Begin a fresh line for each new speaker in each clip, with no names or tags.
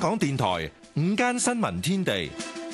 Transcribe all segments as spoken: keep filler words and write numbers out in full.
港電台午間新聞天地，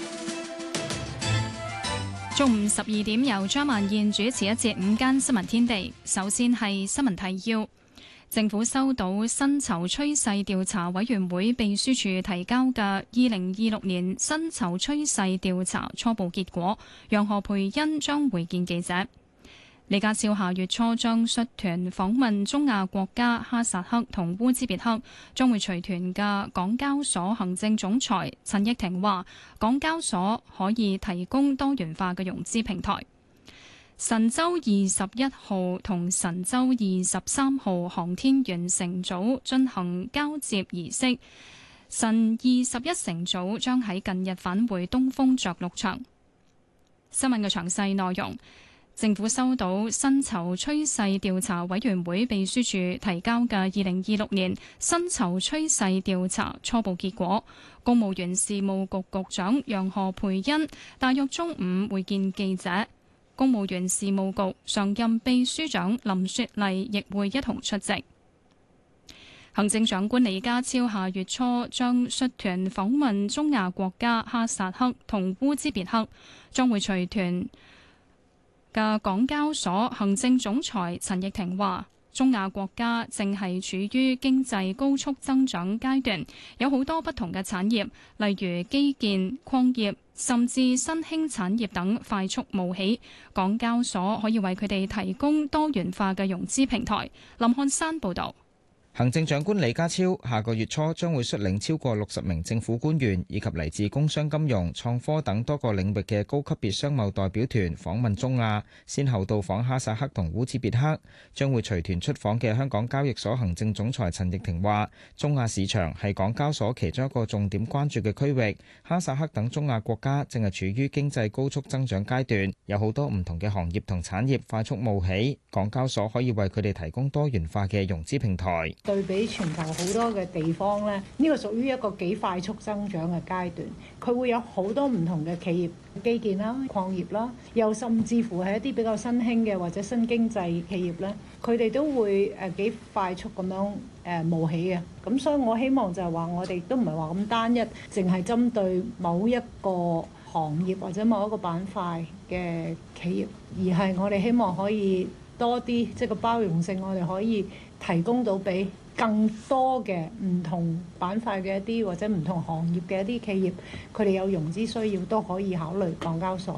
中午十二點由張曼燕主持一節午間新聞天地。首先係新聞提要。政府收到薪酬趨勢調查委員會秘書處提交嘅二零二六年薪酬趨勢調查初步結果，楊何蓓茵將會見記者。李家超下月初將率團訪問中亞國家哈薩克同烏茲別克，將會隨團嘅港交所行政總裁陳翊庭話，港交所可以提供多元化嘅融資平台。神舟二十一號同神舟二十三號航天員乘組進行交接儀式，神二十一乘組將喺近日返回東風着陸場。新聞嘅詳細內容。政府收到薪酬趨勢調查委員會秘書處提交嘅二零二六年薪酬趨勢調查初步結果，公務員事務局局長楊何蓓茵大約中午會見記者，公務員事務局常任秘書長林雪麗亦會一同出席。行政長官李家超下月初將率團訪問中亞國家哈薩克同烏茲別克，將會隨團嘅港交所行政總裁陳翊庭話，中亞國家正係處於經濟高速增長階段，有好多不同嘅產業，例如基建、礦業，甚至新興產業等快速冒起，港交所可以為佢哋提供多元化嘅融資平台。林漢山報導。
行政長官李家超下個月初將會率領超過六十名政府官員以及嚟自工商、金融、創科等多個領域嘅高級別商貿代表團訪問中亞，先後到訪哈薩克同烏茲別克。將會隨團出訪嘅香港交易所行政總裁陳翊庭話，中亞市場係港交所其中一個重點關注嘅區域。哈薩克等中亞國家正係處於經濟高速增長階段，有好多唔同嘅行業同產業快速冒起，港交所可以為佢哋提供多元化嘅融資平台。
對比全球好多嘅地方咧，呢個屬於一個幾快速增長嘅階段，佢會有好多唔同嘅企業，基建啦、礦業啦，又甚至乎係一啲比較新興嘅或者新經濟企業咧，佢哋都會誒幾快速咁樣誒冒起嘅。咁所以我希望就係話，我哋都唔係話咁單一，淨係針對某一個行業或者某一個板塊嘅企業，而係我哋希望可以多啲，即係個包容性，我哋可以提供到俾更多嘅唔同板塊嘅一啲或者唔同行業嘅一啲企業，佢哋有融資需要都可以考慮港交所。